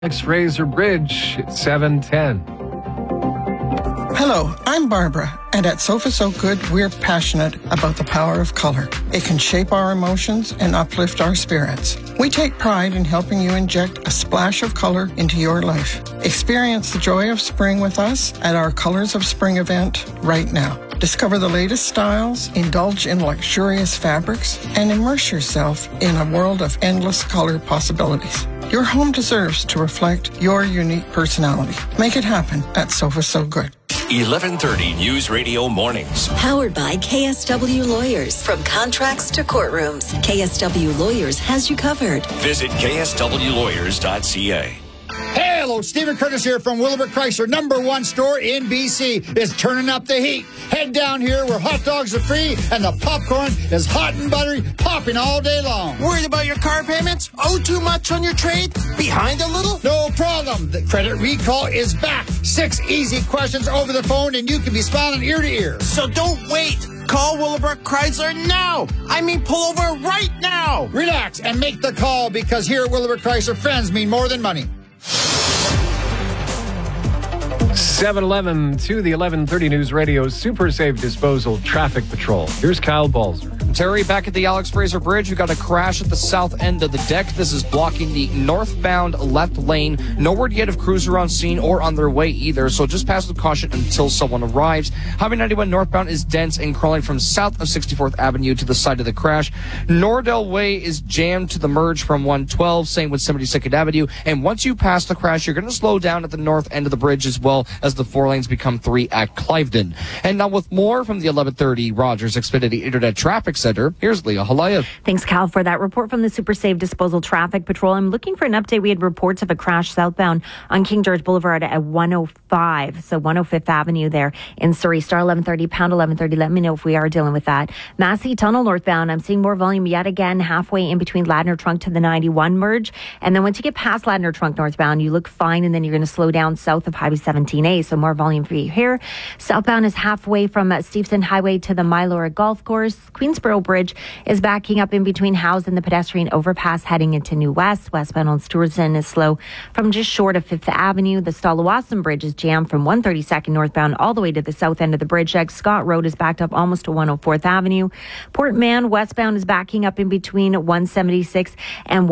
Fraser Bridge, it's 7:10. Hello, I'm Barbara, and at Sofa So Good, we're passionate about the power of color. It can shape our emotions and uplift our spirits. We take pride in helping you inject a splash of color into your life. Experience the joy of spring with us at our Colors of Spring event right now. Discover the latest styles, indulge in luxurious fabrics, and immerse yourself in a world of endless color possibilities. Your home deserves to reflect your unique personality. Make it happen at Sofa So Good. 1130 News Radio Mornings. Powered by KSW Lawyers. From contracts to courtrooms, KSW Lawyers has you covered. Visit kswlawyers.ca. Hey, hello, Stephen Curtis here from Willowbrook Chrysler, #1 store in BC. Is turning up the heat. Head down here where hot dogs are free and the popcorn is hot and buttery, popping all day long. Worried about your car payments? Owe too much on your trade? Behind a little? No problem. The credit recall is back. 6 easy questions over the phone and you can be smiling ear to ear. So don't wait. Call Willowbrook Chrysler now. I mean, pull over right now. Relax and make the call because here at Willowbrook Chrysler, friends mean more than money. 7:11 to the 1130 News Radio Super Safe Disposal Traffic Patrol. Here's Kyle Balzer. Terry, back at the Alex Fraser Bridge, we got a crash at the south end of the deck. This is blocking the northbound left lane. No word yet of crews are on scene or on their way either, so just pass with caution until someone arrives. Highway 91 northbound is dense and crawling from south of 64th Avenue to the side of the crash. Nordell Way is jammed to the merge from 112, same with 72nd Avenue. And once you pass the crash, you're going to slow down at the north end of the bridge as well as the 4 lanes become 3 at Cliveden. And now with more from the 1130 Rogers Xfinity Internet Traffic Center, here's Leah Halayev. Thanks, Cal, for that report from the Super Safe Disposal Traffic Patrol. I'm looking for an update. We had reports of a crash southbound on King George Boulevard at 105, so 105th Avenue there in Surrey. Star 1130, pound 1130. Let me know if we are dealing with that. Massey Tunnel northbound, I'm seeing more volume yet again halfway in between Ladner Trunk to the 91 merge. And then once you get past Ladner Trunk northbound, you look fine, and then you're going to slow down south of Highway 17A, so more volume for you here. Southbound is halfway from Steveston Highway to the Mylora Golf Course. Queensboro Bridge is backing up in between Howes and the pedestrian overpass heading into New West. Westbound on Stewardson is slow from just short of 5th Avenue. The Stallawasam Bridge is jammed from 132nd northbound all the way to the south end of the bridge deck. Scott Road is backed up almost to 104th Avenue. Port Mann westbound is backing up in between 176 and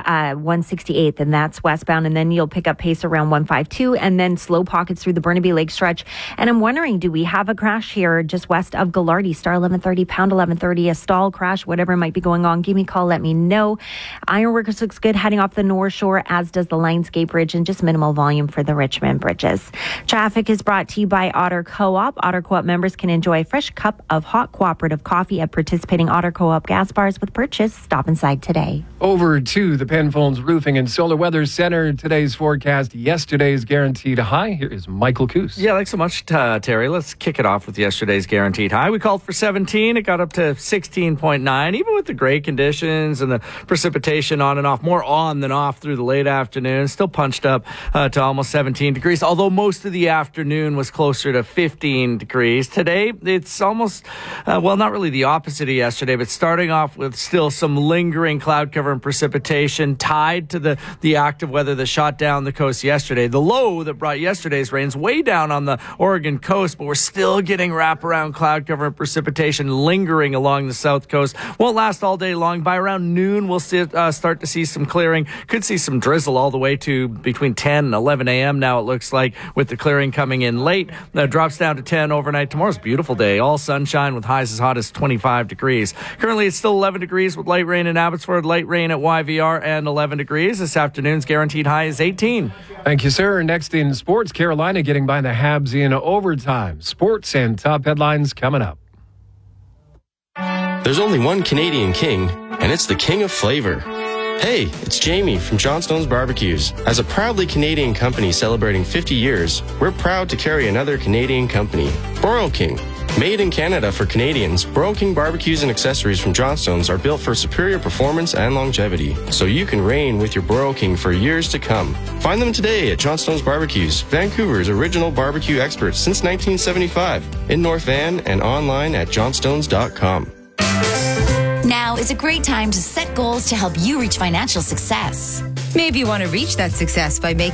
168th, and that's westbound. And then you'll pick up pace around 152, and then slow pockets through the Burnaby Lake stretch. And I'm wondering, do we have a crash here just west of Gallardi? Star 1130, pound 1130, a stall crash, whatever might be going on. Give me a call, let me know. Ironworkers looks good heading off the North Shore, as does the Lionsgate Bridge, and just minimal volume for the Richmond bridges. Traffic is brought to you by Otter Co-op. Otter Co-op members can enjoy a fresh cup of hot cooperative coffee at participating Otter Co-op gas bars with purchase. Stop inside today. Over to the Penfolds Roofing and Solar Weather Center. Today's forecast, yesterday's guaranteed high. Here is Michael Coos. Yeah, thanks so much, Terry. Let's kick it off with yesterday's guaranteed high. We called for 17. It got up to 16.9. Even with the gray conditions and the precipitation on and off, more on than off through the late afternoon, still punched up to almost 17 degrees, although most of the afternoon was closer to 15 degrees. Today, it's almost, not really the opposite of yesterday, but starting off with still some lingering cloud cover and precipitation tied to the active weather that shot down the coast yesterday. The low that brought yesterday's rains way down on the Oregon coast, but we're still getting wraparound cloud cover and precipitation lingering along the south coast. Won't last all day long. By around noon, we'll start to see some clearing. Could see some drizzle all the way to between 10 and 11 a.m. now, it looks like, with the clearing coming in late. Drops down to 10 overnight. Tomorrow's a beautiful day. All sunshine with highs as hot as 25 degrees. Currently, it's still 11 degrees with light rain in Abbotsford, light rain at YVR, and 11 degrees. This afternoon's guaranteed high is 18. Thank you, sir. Next in sports, Carolina getting by the Habs in overtime. Sports and top headlines coming up. There's only one Canadian king, and it's the king of flavor. Hey, it's Jamie from Johnstone's Barbecues. As a proudly Canadian company celebrating 50 years, we're proud to carry another Canadian company, Broil King. Made in Canada for Canadians, Broil King barbecues and accessories from Johnstone's are built for superior performance and longevity, so you can reign with your Broil King for years to come. Find them today at Johnstone's Barbecues, Vancouver's original barbecue experts since 1975, in North Van and online at johnstones.com. Now is a great time to set goals to help you reach financial success. Maybe you want to reach that success by making